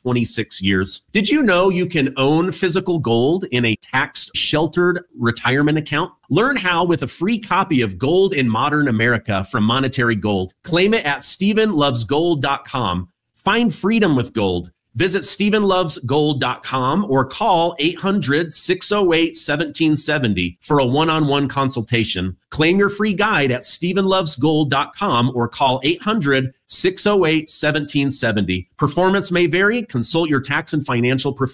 26 years. Did you know you can own physical gold in a tax-sheltered retirement account? Learn how with a free copy of Gold in Modern America from Monetary Gold. Claim it at StephenLovesGold.com. Find freedom with gold. Visit StephenLovesGold.com or call 800-608-1770 for a one-on-one consultation. Claim your free guide at StephenLovesGold.com or call 800-608-1770. Performance may vary. Consult your tax and financial professional.